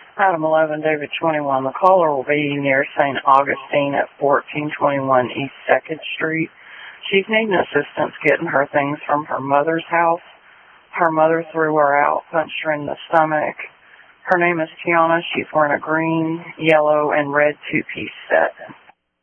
Item 11, David 21. The caller will be near St. Augustine at 1421 East 2nd Street. She's needing assistance getting her things from her mother's house. Her mother threw her out, punched her in the stomach. Her name is Tiana. She's wearing a green, yellow, and red two-piece set.